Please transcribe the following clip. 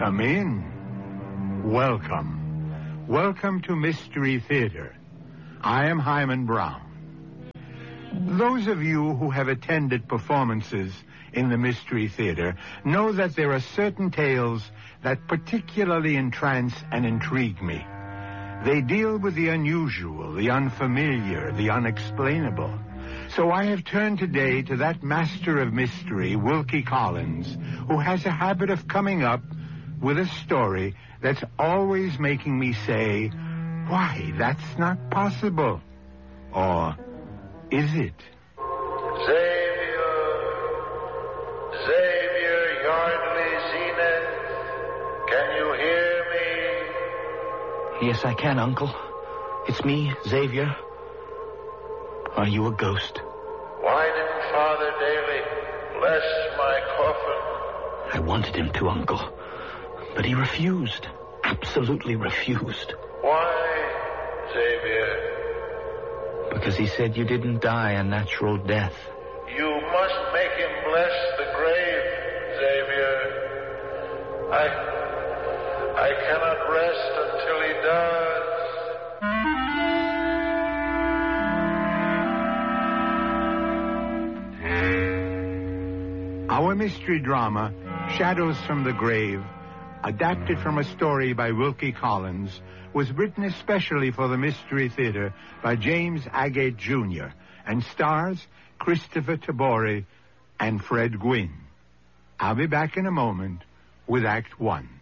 Come in. Welcome. Welcome to Mystery Theater. I am Hyman Brown. Those of you who have attended performances in the Mystery Theater know that there are certain tales that particularly entrance and intrigue me. They deal with the unusual, the unfamiliar, the unexplainable. So I have turned today to that master of mystery, Wilkie Collins, who has a habit of coming up with a story that's always making me say, why, that's not possible. Or, is it? Xavier Yardley Zenith, can you hear me? Yes, I can, Uncle. It's me, Xavier. Are you a ghost? Why didn't Father Daly bless my coffin? I wanted him to, Uncle. But he refused. Absolutely refused. Why, Xavier? Because he said you didn't die a natural death. You must make him bless the grave, Xavier. I cannot rest until he does. Our mystery drama, Shadows from the Grave, adapted from a story by Wilkie Collins, was written especially for the Mystery Theater by James Agate Jr. and stars Christopher Tabori and Fred Gwynne. I'll be back in a moment with Act One.